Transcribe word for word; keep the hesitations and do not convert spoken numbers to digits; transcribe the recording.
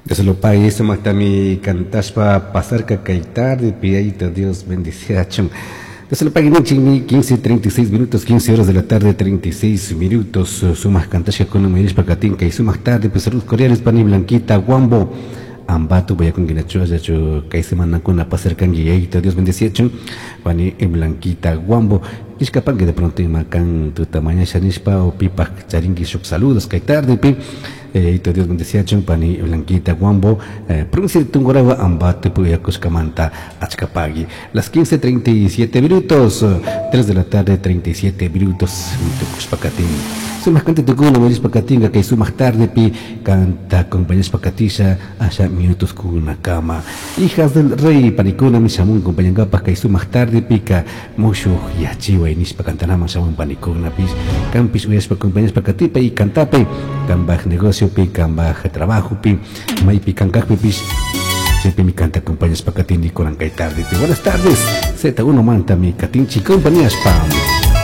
Desde lo país, mi cantaspa pasar cacay tarde, piedita, Dios bendiciachum. Desde lo país, quince, treinta y seis minutos, quince horas de la tarde, treinta y seis minutos. Sumas cantasca con un meris pacatinca y sumas tarde, pues salud coreanos, pani blanquita, guambo. Ambatu voy a con guinacho, ya hecho que semana con la pasar canguiaita, Dios bendiciachum. Pani blanquita, guambo. Y es capaz que de pronto macan tu tamaño, shanispa o pipa, charingui, shok saludos, cay tarde, pi. Eh, Dios bendecía Chumpani, Blanquita, Guambo, eh, provincia de Tungurahua, Ambato, Puyacoscamanta, Achcapagui. Las quince treinta y siete minutos, tres de la tarde, treinta y siete minutos, Tucuspacatín. Sumas canta tu culo, Meris Pacatinga, que sumas tarde, pi, canta compañías Pacatisha, allá minutos con una cama. Hijas del rey, Panicuna, Mishamun, compañangapas, que sumas tarde, pica, Mushu, Yachiwa, Nispa, Cantanama, Shamun, Panicuna, pis, Campis, Uyaspa, compañías Pacatipa y Cantape, Cambaj negocio, pi, Cambaj trabajo, pi, Maipi, Cancajpi, pis. Siempre mi canta compañías Pacatín y Corancay tarde. Buenas tardes, Z uno Manta, mi Catinchi, compañías Pam.